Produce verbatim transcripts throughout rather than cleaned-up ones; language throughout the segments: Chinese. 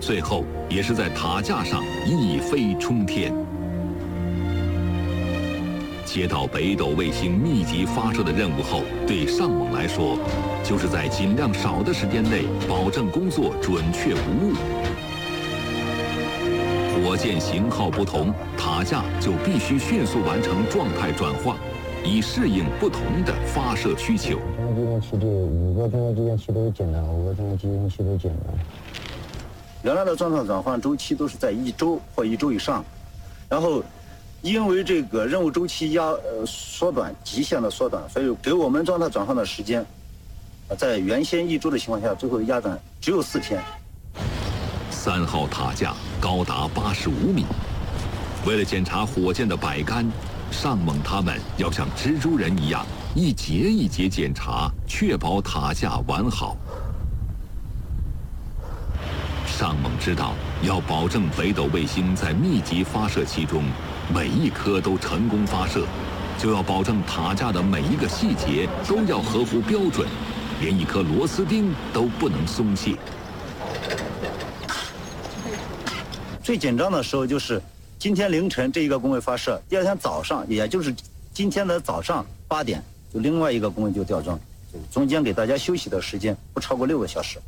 最后也是在塔架上一飞冲天。接到北斗卫星密集发射的任务后，对上猛来说，就是在尽量少的时间内保证工作准确无误。火箭型号不同，塔架就必须迅速完成状态转换，以适应不同的发射需求。 中央机电器对五个中央机电器都简单，五个中央机电器都简单。 原来的状态转换周期都是在一周或一周以上，然后因为这个任务周期压呃缩短，极限的缩短，所以给我们状态转换的时间，在原先一周的情况下，最后压短只有四天。 三号塔架高达八十五米，为了检查火箭的摆杆，上猛他们要像蜘蛛人一样一节一节检查，确保塔架完好。上猛知道，要保证北斗卫星在密集发射期中每一颗都成功发射，就要保证塔架的每一个细节都要合乎标准，连一颗螺丝钉都不能松懈。 最紧张的时候就是今天凌晨这一个工位发射，第二天早上，也就是今天的早上八点，就另外一个工位就吊装，中间给大家休息的时间不超过六个小时。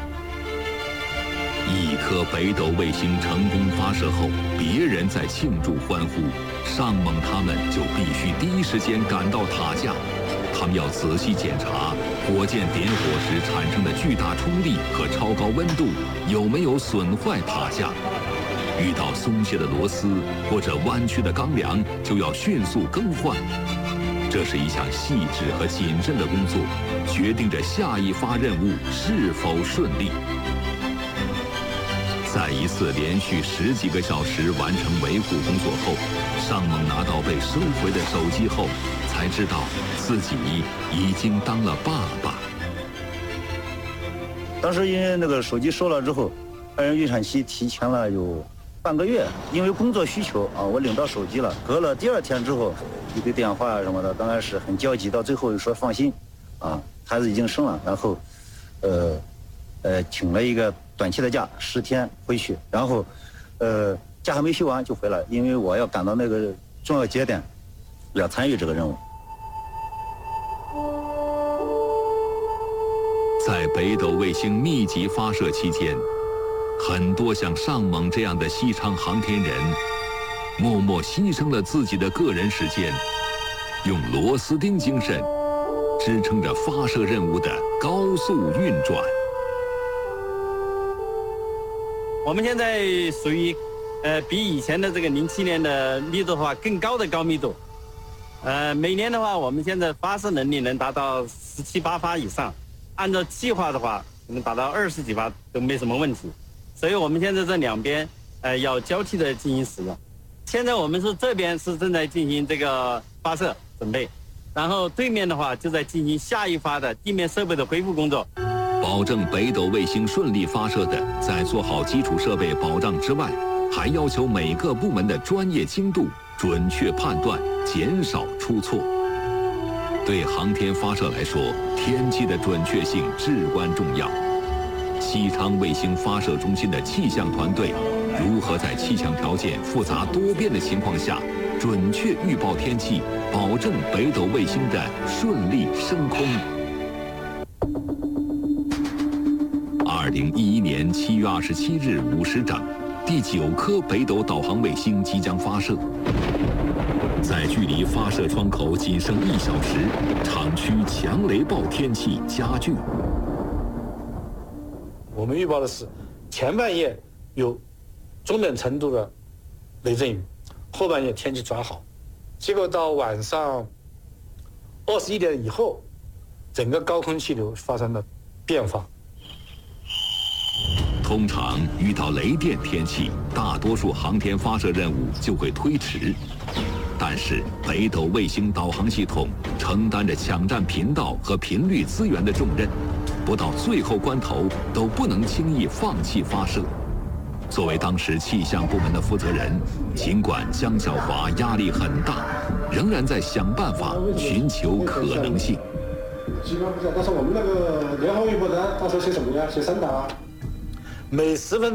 一颗北斗卫星成功发射后，别人在庆祝欢呼，上猛他们就必须第一时间赶到塔架。他们要仔细检查火箭点火时产生的巨大冲力和超高温度有没有损坏塔架。遇到松懈的螺丝或者弯曲的钢梁，就要迅速更换。这是一项细致和谨慎的工作，决定着下一发任务是否顺利。在一次连续十几个小时完成维护工作后，上猛拿到被收回的手机后，才知道自己已经当了爸爸。 当时因为那个手机收了之后，爱人预产期提前了有半个月，因为工作需求啊，我领到手机了。隔了第二天之后，一个电话什么的，刚开始很焦急，到最后又说放心，啊，孩子已经生了，然后，呃，呃，请了一个短期的假，十天回去，然后，呃，假还没休完就回来，因为我要赶到那个重要节点，要参与这个任务。 在北斗卫星密集发射期间，很多像上猛这样的西昌航天人，默默牺牲了自己的个人时间，用螺丝钉精神支撑着发射任务的高速运转。 我们现在属于，呃，比以前的这个零七年的密度的话更高的高密度，呃，每年的话，我们现在发射能力能达到十七八发以上，按照计划的话，能达到二十几发都没什么问题。所以我们现在这两边，呃，要交替的进行使用。现在我们是这边是正在进行这个发射准备，然后对面的话就在进行下一发的地面设备的恢复工作。 保证北斗卫星顺利发射的，在做好基础设备保障之外，还要求每个部门的专业精度、准确判断，减少出错。对航天发射来说，天气的准确性至关重要。西昌卫星发射中心的气象团队如何在气象条件复杂多变的情况下，准确预报天气，保证北斗卫星的顺利升空。二零一一年七月二十七日五时整，第九颗北斗导航卫星即将发射。在距离发射窗口仅剩一小时，厂区强雷暴天气加剧。 我们预报的是前半夜有中等程度的雷阵雨，后半夜天气转好。结果到晚上二十一点以后，整个高空气流发生了变化。 通常遇到雷电天气，大多数航天发射任务就会推迟。但是北斗卫星导航系统承担着抢占频道和频率资源的重任，不到最后关头都不能轻易放弃发射。作为当时气象部门的负责人，尽管江小华压力很大，仍然在想办法寻求可能性。 基本不在，但是我们那个联合预报单到时候写什么呀？写三档啊。 每十分